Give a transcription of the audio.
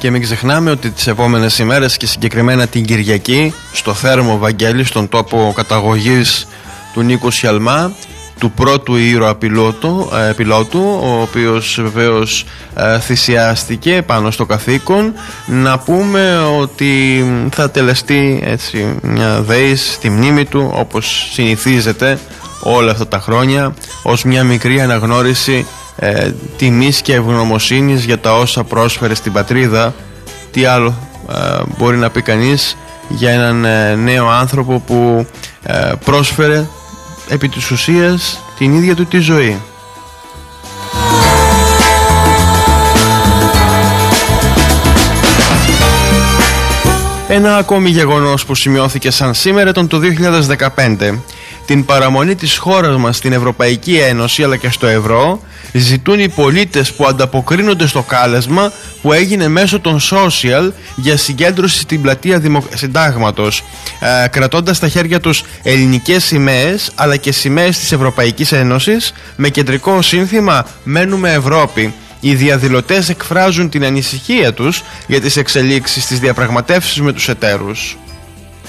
Και μην ξεχνάμε ότι τις επόμενες ημέρες και συγκεκριμένα την Κυριακή στο Θέρμο Βαγγέλη, στον τόπο καταγωγής του Νίκου Σιαλμά, του πρώτου ήρωα πιλότου, ο οποίος βεβαίως θυσιάστηκε πάνω στο καθήκον, να πούμε ότι θα τελεστεί έτσι μια δέης στη μνήμη του, όπως συνηθίζεται όλα αυτά τα χρόνια, ως μια μικρή αναγνώριση τιμής και ευγνωμοσύνης για τα όσα πρόσφερε στην πατρίδα. Τι άλλο μπορεί να πει κανείς για έναν νέο άνθρωπο που πρόσφερε επί της ουσίας την ίδια του τη ζωή. Ένα ακόμη γεγονός που σημειώθηκε σαν σήμερα ήταν το 2015. Την παραμονή της χώρας μας στην Ευρωπαϊκή Ένωση αλλά και στο ευρώ ζητούν οι πολίτες που ανταποκρίνονται στο κάλεσμα που έγινε μέσω των social για συγκέντρωση στην πλατεία Συντάγματος, κρατώντας στα χέρια τους ελληνικές σημαίες αλλά και σημαίες της Ευρωπαϊκής Ένωσης με κεντρικό σύνθημα «Μένουμε Ευρώπη». Οι διαδηλωτές εκφράζουν την ανησυχία τους για τις εξελίξεις στις διαπραγματεύσεις με τους εταίρους.